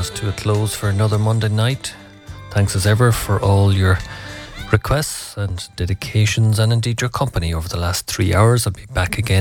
us to a close for another Monday night. Thanks as ever for all your requests and dedications and indeed your company over the last 3 hours. I'll be back again